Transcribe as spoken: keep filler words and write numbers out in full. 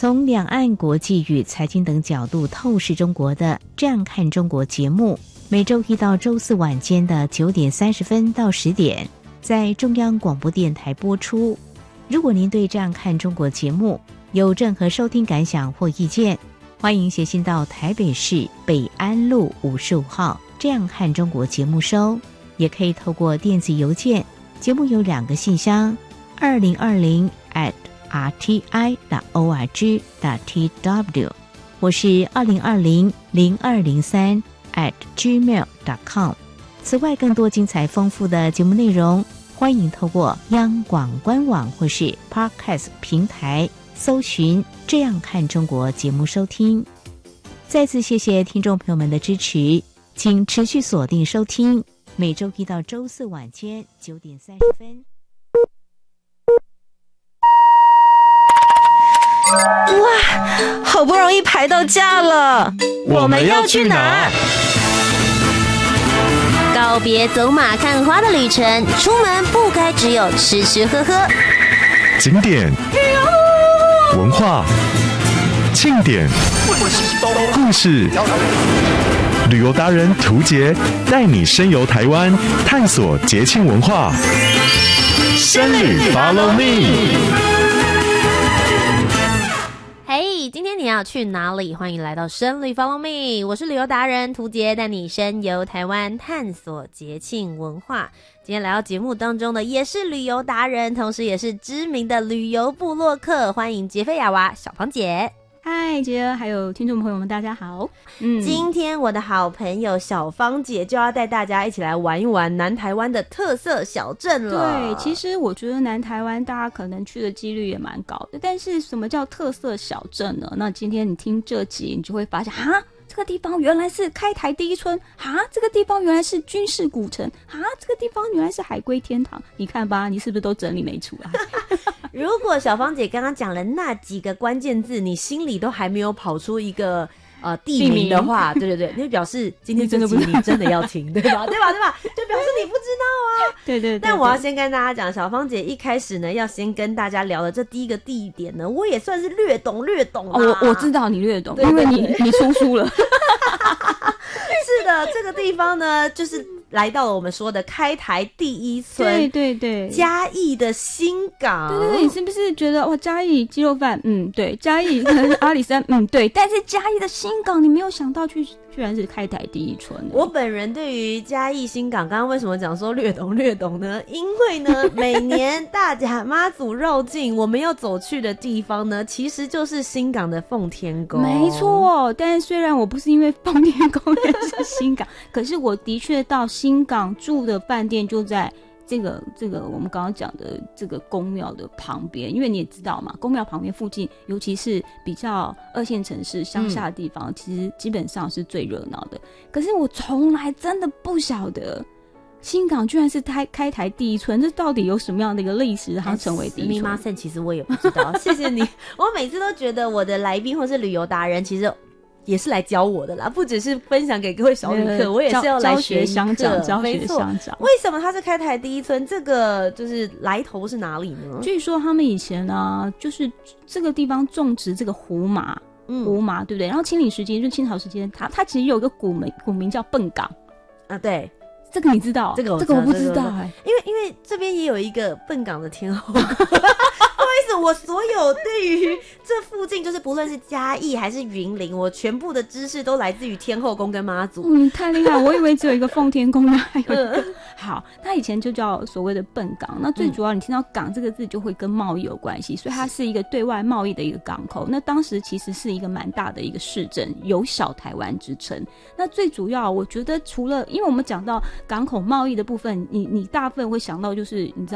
从两岸国际与财经等角度透视中国的这样看中国节目，每周一到周四晚间的九点三十分到十点在中央广播电台播出。如果您对这样看中国节目有任何收听感想或意见，欢迎写信到台北市北安路五十五号这样看中国节目收，也可以透过电子邮件，节目有两个信箱，二零二零 at r t i dot org dot t w 或是二零二零零二零三 at gmail dot com。 此外，更多精彩丰富的节目内容，欢迎透过央广官网或是 Podcast 平台搜寻这样看中国节目收听。再次谢谢听众朋友们的支持，请持续锁定收听，每周一到周四晚间九点三十分。 哇，好不容易排到假了， 我们要去哪？ 告别走马看花的旅程，出门不该只有吃吃喝喝。 景点、文化、庆典、故事，旅游达人涂杰带你深游台湾，探索节庆文化。深旅 Follow Me。 嘿，今天你要去哪里？欢迎来到深旅 Follow Me， 我是旅游达人涂杰，带你深游台湾，探索节庆文化。今天来到节目当中的也是旅游达人，同时也是知名的旅游部落客，欢迎杰菲亚娃小芳姐。 嗨，杰儿，还有听众朋友们，大家好。 嗯，今天我的好朋友小芳姐就要带大家一起来玩一玩南台湾的特色小镇了。 对，其实我觉得南台湾大家可能去的几率也蛮高的，但是什么叫特色小镇呢？那今天你听这集，你就会发现，哈，这个地方原来是开台第一村，哈，这个地方原来是军事古城，哈，这个地方原来是海龟天堂。你看吧，你是不是都整理没出来？ 如果小芳姐刚刚讲了那几个关键字，你心里都还没有跑出一个呃地名的话，对对对，那表示今天这集你真的要听，对吧？对吧？对吧？就表示你不知道啊。 对 对, 对, 对。 但我要先跟大家讲，小芳姐一开始呢，要先跟大家聊的这第一个地点呢，我也算是略懂略懂啊。 哦、我我知道你略懂，因为你你出书了。 是的，这个地方呢，就是来到了我们说的开台第一村， 对对对， 嘉义的新港。 对对对，你是不是觉得哇，嘉义鸡肉饭，嗯，对，嘉义阿里山，嗯，对，但是嘉义的新港，你没有想到去，居然是开台第一村。 我本人对于嘉义新港，刚刚为什么讲说略懂略懂呢？因为呢，每年大甲妈祖绕境，我们要走去的地方呢，其实就是新港的奉天宫。 没错，但是虽然我不是因为奉天宫认识新港，可是我的确到新港住的饭店就在这个这个我们刚刚讲的这个宫庙的旁边，因为你也知道嘛，宫庙旁边附近，尤其是比较二线城市乡下的地方、嗯、其实基本上是最热闹的。可是我从来真的不晓得新港居然是开开台第一村，这到底有什么样的一个历史让它成为第一村？密码线其实我也不知道。谢谢你，我每次都觉得我的来宾或是旅游达人其实也是来教我的啦，不只是分享给各位小旅客，我也是要来学乡长，教学乡长。 为什么它是开台第一村？这个就是来头是哪里呢？ 据说他们以前呢，就是这个地方种植这个胡麻，嗯、胡麻对不对？然后清领时期，就清朝时间，它它其实有一个古名，古名叫笨港啊，对。 这个你知道？ 这个我这个我不知道哎、 欸，因为因为这边也有一个笨港的天后。不好意思，我所有对于这附近，就是不论是嘉义还是云林，我全部的知识都来自于天后宫跟妈祖。 嗯，太厉害！我以为只有一个奉天宫，还有一个。好，它以前就叫所谓的笨港。那最主要，你听到港这个字就会跟贸易有关系，所以它是一个对外贸易的一个港口。那当时其实是一个蛮大的一个市镇，有小台湾之称。那最主要，我觉得除了因为我们讲到港口贸易的部分，你你大部分会想到就是你知道。